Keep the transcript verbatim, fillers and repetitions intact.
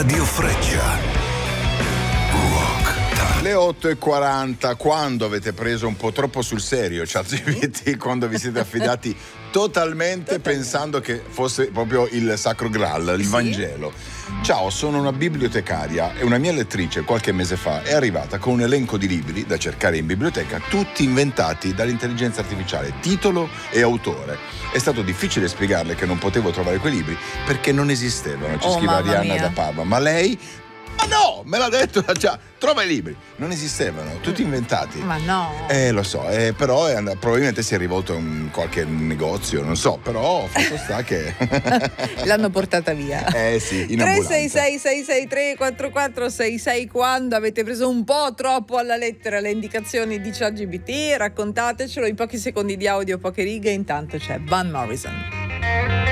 Radio Freccia. Le otto e quaranta, quando avete preso un po' troppo sul serio ChatGPT, quando vi siete affidati totalmente pensando che fosse proprio il Sacro Graal, il Sì. Vangelo. Ciao, sono una bibliotecaria e una mia lettrice qualche mese fa è arrivata con un elenco di libri da cercare in biblioteca, tutti inventati dall'intelligenza artificiale, titolo e autore. È stato difficile spiegarle che non potevo trovare quei libri perché non esistevano, ci Oh, scrive mamma Arianna mia. da Parma, ma lei... Ma no, me l'ha detto già, trova i libri. Non esistevano, tutti inventati. Ma no. Eh, lo so, eh, però è and- probabilmente si è rivolto a un qualche negozio, non so, però fatto sta che... L'hanno portata via. Eh sì, in tre ambulanza. sei sei sei sei tre quattro quattro sei sei, quando avete preso un po' troppo alla lettera le indicazioni di ChatGPT, raccontatecelo in pochi secondi di audio, poche righe. Intanto c'è Van Morrison.